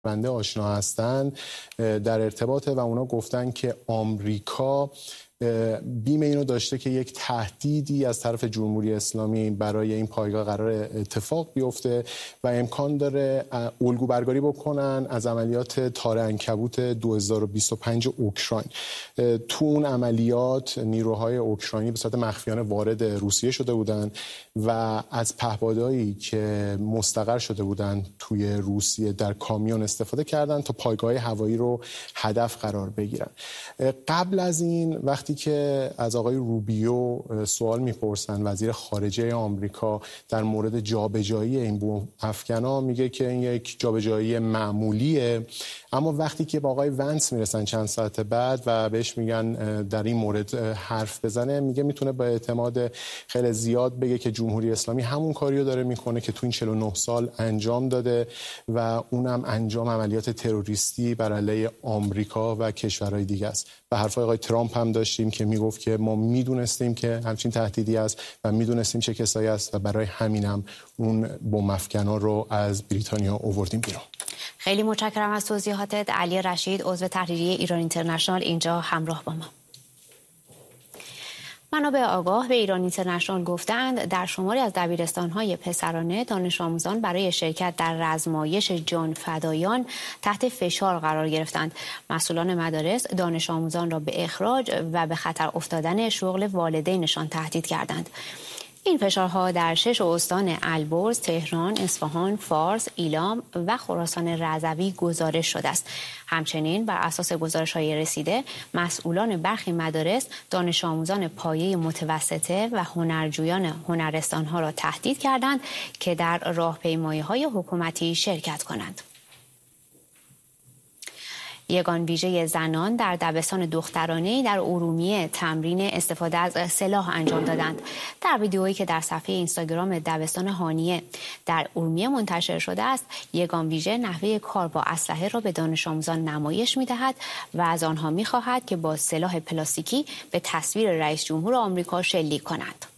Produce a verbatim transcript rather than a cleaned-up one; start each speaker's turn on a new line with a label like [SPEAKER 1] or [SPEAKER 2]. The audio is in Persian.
[SPEAKER 1] بنده آشنا هستن در ارتباطه و اونا گفتن که آمریکا بیم اینو داشته که یک تهدیدی از طرف جمهوری اسلامی برای این پایگاه قرار اتفاق بیفته و امکان داره الگو برداری بکنن از عملیات تار عنکبوت دو هزار و بیست و پنج اوکراین. تو اون عملیات نیروهای اوکراینی به صورت مخفیانه وارد روسیه شده بودن و از پهپادهایی که مستقر شده بودن توی روسیه در کامیون استفاده کردن تا پایگاه هوایی رو هدف قرار بگیرن. قبل از این وقتی که از آقای روبیو سوال میپرسن وزیر خارجه آمریکا در مورد جابجایی این بمب افکنا، میگه که این یک جابجایی معمولیه، اما وقتی که با آقای ونس میرسن چند ساعت بعد و بهش میگن در این مورد حرف بزنه، میگه میتونه با اعتماد خیلی زیاد بگه که جمهوری اسلامی همون کاریو داره میکنه که تو این چهل و نه سال انجام داده و اونم انجام عملیات تروریستی بر علیه آمریکا و کشورهای دیگه است. به حرفای آقای ترامپ هم داشتیم که میگفت که ما میدونستیم که همچین تهدیدی است و میدونستیم چه کسایی است و برای همینم اون بمب افکنا رو از بریتانیا آوردیم بیرون.
[SPEAKER 2] خیلی متشکرم از توضیحاتت. علی رشید، عضو تحریریه ایران اینترنشنال، اینجا همراه با ما. منابع آگاه به ایران اینترنشنال گفتند در شماری از دبیرستان‌های پسرانه دانش آموزان برای شرکت در رزمایش جان فدایان تحت فشار قرار گرفتند. مسئولان مدارس دانش آموزان را به اخراج و به خطر افتادن شغل والدینشان تهدید کردند. این فشارها در شش استان البرز، تهران، اصفهان، فارس، ایلام و خراسان رضوی گزارش شده است. همچنین بر اساس گزارش‌های رسیده، مسئولان برخی مدارس دانش آموزان پایه متوسطه و هنرجویان هنرستان‌ها را تهدید کردند که در راهپیمایی‌های حکومتی شرکت کنند. یگان ویژه زنان در دبستان دخترانه‌ای در ارومیه تمرین استفاده از سلاح انجام دادند. در ویدئویی که در صفحه اینستاگرام دبستان هانیه در ارومیه منتشر شده است، یگان ویژه نحوه کار با اسلحه را به دانش آموزان نمایش می‌دهد و از آنها می‌خواهد که با سلاح پلاستیکی به تصویر رئیس جمهور آمریکا شلیک کنند.